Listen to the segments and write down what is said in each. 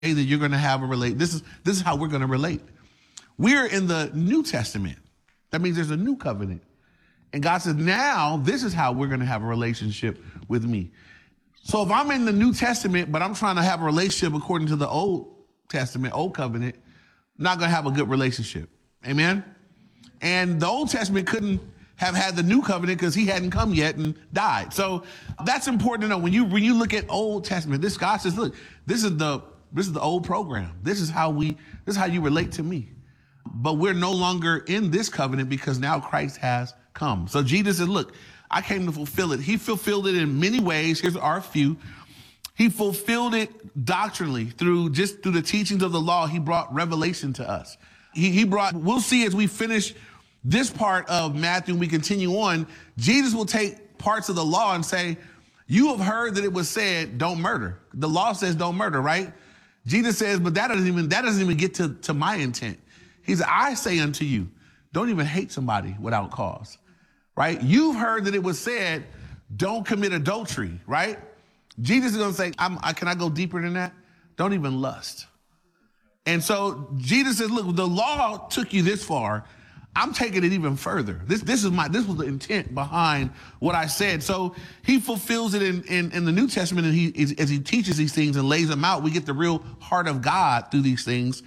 that you're going to have a relate. This is how we're going to relate. We're in the New Testament. That means there's a new covenant. And God says, now this is how we're going to have a relationship with me. So if I'm in the New Testament, but I'm trying to have a relationship according to the Old Testament, Old Covenant, I'm not going to have a good relationship. Amen? And the Old Testament couldn't have had the New Covenant because he hadn't come yet and died. So that's important to know. When you look at Old Testament, this God says, look, this is the old program. This is how you relate to me. But we're no longer in this covenant because now Christ has come. So Jesus said, look, I came to fulfill it. He fulfilled it in many ways. Here's our few. He fulfilled it doctrinally through the teachings of the law. He brought revelation to us. We'll see as we finish this part of Matthew and we continue on, Jesus will take parts of the law and say, you have heard that it was said, don't murder. The law says don't murder, right? Jesus says, but that doesn't even get to my intent. He said, I say unto you, don't even hate somebody without cause, right? You've heard that it was said, don't commit adultery, right? Jesus is going to say, can I go deeper than that? Don't even lust. And so Jesus says, look, the law took you this far. I'm taking it even further. This was the intent behind what I said. So he fulfills it in the New Testament, and as he teaches these things and lays them out, we get the real heart of God through these things.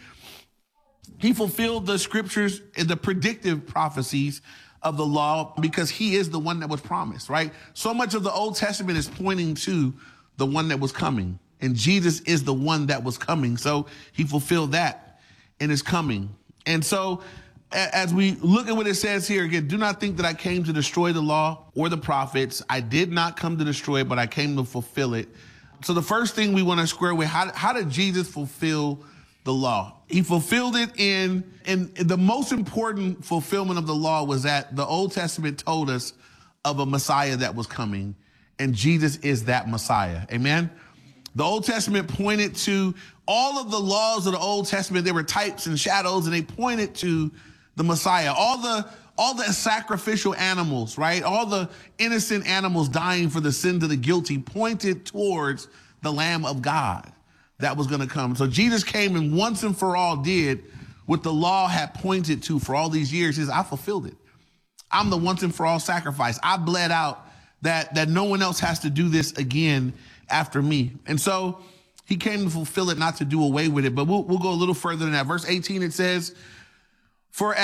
He fulfilled the scriptures and the predictive prophecies of the law because he is the one that was promised, right? So much of the Old Testament is pointing to the one that was coming, and Jesus is the one that was coming. So he fulfilled that and is coming. And so as we look at what it says here again, do not think that I came to destroy the law or the prophets. I did not come to destroy it, but I came to fulfill it. So the first thing we want to square away, how did Jesus fulfill the law? He fulfilled it in the most important fulfillment of the law was that the Old Testament told us of a Messiah that was coming, and Jesus is that Messiah. Amen. The Old Testament pointed to all of the laws of the Old Testament. They were types and shadows, and they pointed to the Messiah. All the sacrificial animals, right? All the innocent animals dying for the sins of the guilty pointed towards the Lamb of God that was going to come. So Jesus came and once and for all did what the law had pointed to for all these years. He says, I fulfilled it. I'm the once and for all sacrifice. I bled out that no one else has to do this again after me. And so he came to fulfill it, not to do away with it. But we'll go a little further than that. Verse 18, it says, For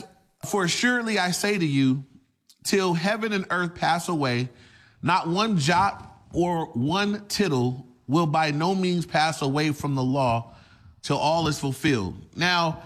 surely I say to you, till heaven and earth pass away, not one jot or one tittle will by no means pass away from the law till all is fulfilled. Now,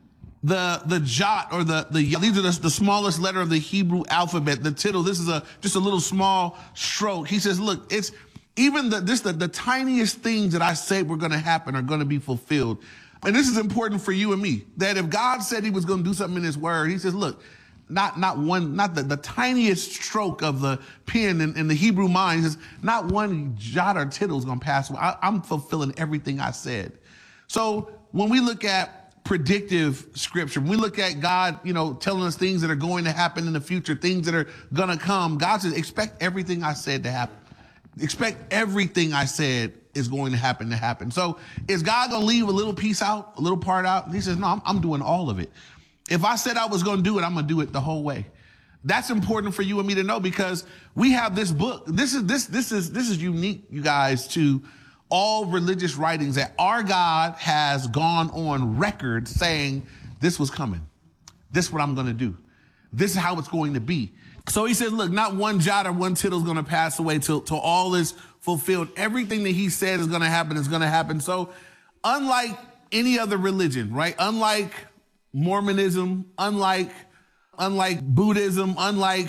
the jot or these are the smallest letter of the Hebrew alphabet. The tittle, this is just a little small stroke. He says, look, it's even the tiniest things that I say were going to happen are going to be fulfilled. And this is important for you and me, that if God said he was going to do something in his word, he says, look, not the tiniest stroke of the pen in the Hebrew mind, he says, not one jot or tittle is going to pass away. I'm fulfilling everything I said. So when we look at predictive scripture, when we look at God, telling us things that are going to happen in the future, things that are going to come, God says, expect everything I said to happen. Expect everything I said is going to happen. So is God going to leave a little piece out, a little part out? He says, no, I'm doing all of it. If I said I was going to do it, I'm going to do it the whole way. That's important for you and me to know because we have this book. This is unique, you guys, to all religious writings that our God has gone on record saying this was coming. This is what I'm going to do. This is how it's going to be. So he says, look, not one jot or one tittle is going to pass away till all is fulfilled. Everything that he said is going to happen is going to happen. So unlike any other religion, right? Unlike Mormonism, unlike Buddhism, unlike,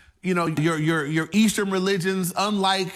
your Eastern religions, unlike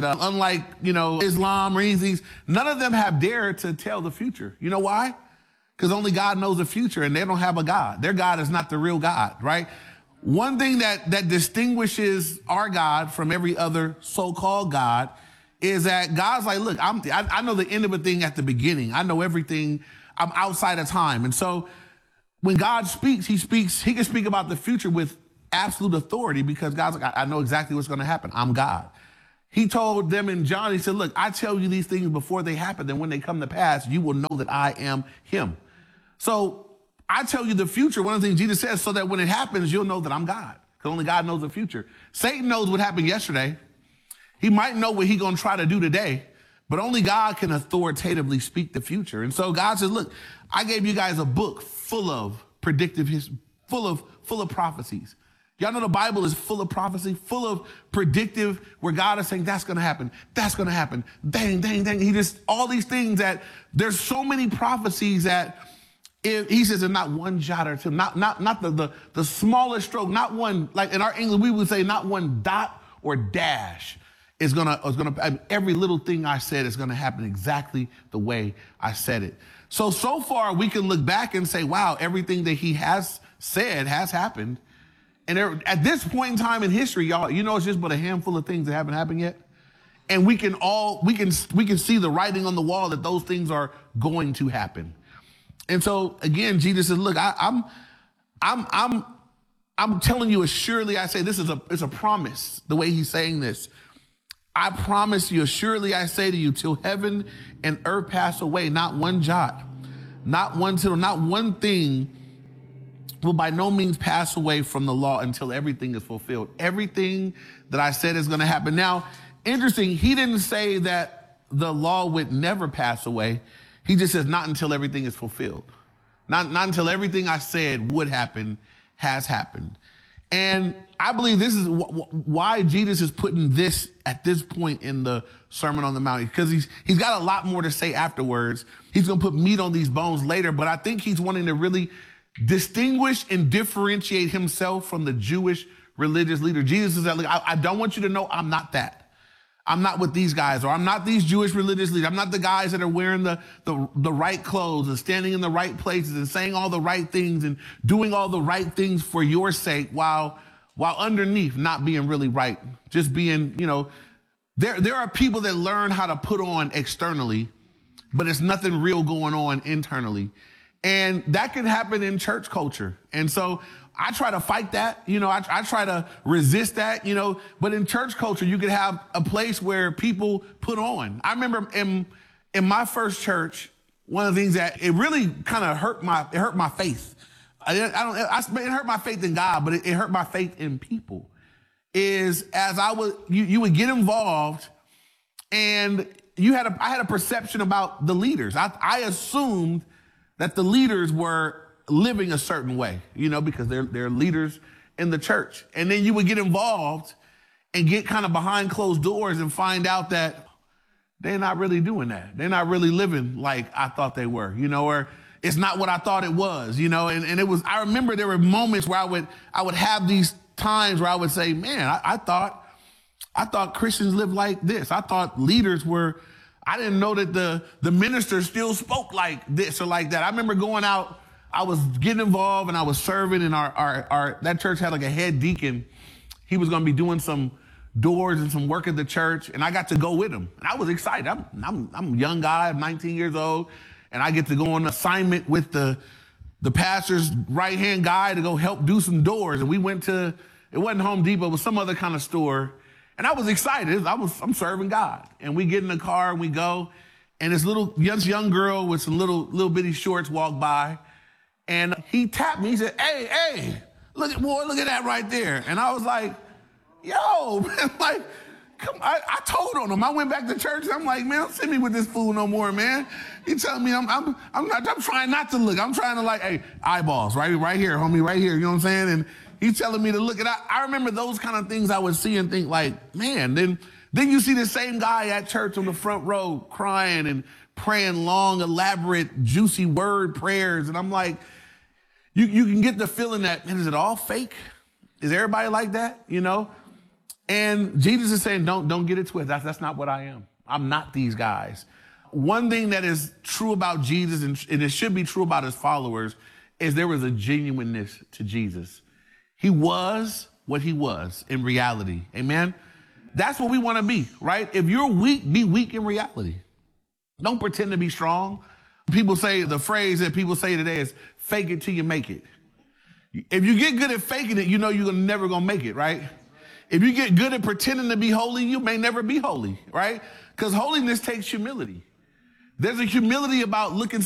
Islam or anything, none of them have dared to tell the future. You know why? Because only God knows the future and they don't have a God. Their God is not the real God, right? One thing that distinguishes our God from every other so-called God is that God's like, look, I know the end of a thing at the beginning. I know everything. I'm outside of time. And so when God speaks, he can speak about the future with absolute authority because God's like, I know exactly what's going to happen. I'm God. He told them in John, he said, look, I tell you these things before they happen, and when they come to pass, you will know that I am him. So I tell you the future. One of the things Jesus says, so that when it happens, you'll know that I'm God. Because only God knows the future. Satan knows what happened yesterday. He might know what he's going to try to do today, but only God can authoritatively speak the future. And so God says, look, I gave you guys a book full of predictive history, full of prophecies. Y'all know the Bible is full of prophecy, full of predictive, where God is saying, that's going to happen. That's going to happen. Dang, dang, dang. He just, all these things that there's so many prophecies that if he says, and not one jot or two, not the smallest stroke, not one, like in our English, we would say not one dot or dash is gonna, every little thing I said is gonna happen exactly the way I said it. So far we can look back and say, wow, everything that he has said has happened. And at this point in time in history, y'all, you know, it's just but a handful of things that haven't happened yet. And we can see the writing on the wall that those things are going to happen. And so again, Jesus says, look, I'm telling you, assuredly, I say this is it's a promise, the way he's saying this. I promise you, assuredly, I say to you, till heaven and earth pass away, not one jot, not one tittle, not one thing will by no means pass away from the law until everything is fulfilled. Everything that I said is going to happen. Now, interesting, he didn't say that the law would never pass away. He just says not until everything is fulfilled. Not until everything I said would happen has happened. And I believe this is why Jesus is putting this at this point in the Sermon on the Mount, because he's got a lot more to say afterwards. He's going to put meat on these bones later, but I think he's wanting to really distinguish and differentiate himself from the Jewish religious leader. Jesus is like, I don't want you to know I'm not that. I'm not with these guys, or I'm not these Jewish religious leaders. I'm not the guys that are wearing the right clothes and standing in the right places and saying all the right things and doing all the right things for your sake while underneath not being really right. Just being, you know, there are people that learn how to put on externally, but it's nothing real going on internally. And that can happen in church culture. And so I try to fight that, you know, I try to resist that, you know, but in church culture, you could have a place where people put on. I remember in my first church, one of the things that it really kind of hurt my faith. It hurt my faith in God, but it hurt my faith in people. Is as you would get involved, and I had a perception about the leaders. I assumed that the leaders were living a certain way, you know, because they're leaders in the church. And then you would get involved and get kind of behind closed doors and find out that they're not really doing that. They're not really living like I thought they were, you know, or it's not what I thought it was, you know, and it was, I remember there were moments where I would have these times where I would say, man, I thought Christians lived like this. I thought leaders were, I didn't know that the minister still spoke like this or like that. I remember going out, I was getting involved and I was serving, and our that church had like a head deacon. He was going to be doing some doors and some work at the church, and I got to go with him. And I was excited. I'm a young guy, I'm 19 years old, and I get to go on assignment with the pastor's right-hand guy to go help do some doors. And we went to, it wasn't Home Depot, it was some other kind of store. And I was excited. I'm serving God. And we get in the car and we go, and this young girl with some little bitty shorts walked by, and he tapped me. He said, hey, look at that right there. And I was like, yo, man, like, come, I told on him. I went back to church. And I'm like, man, don't send me with this fool no more, man. He telling me I'm trying not to look. I'm trying to, like, hey, eyeballs, right here, homie, right here. You know what I'm saying? And he's telling me to look. And I remember those kind of things I would see and think, like, man, then you see the same guy at church on the front row crying and praying long, elaborate, juicy word prayers. And I'm like, you can get the feeling that, man, is it all fake? Is everybody like that? You know? And Jesus is saying, don't get it twisted. That's not what I am. I'm not these guys. One thing that is true about Jesus, and it should be true about his followers, is there was a genuineness to Jesus. He was what he was in reality. Amen? That's what we want to be, right? If you're weak, be weak in reality. Don't pretend to be strong. The phrase that people say today is fake it till you make it. If you get good at faking it, you know you're never going to make it, right? If you get good at pretending to be holy, you may never be holy, right? Because holiness takes humility. There's a humility about looking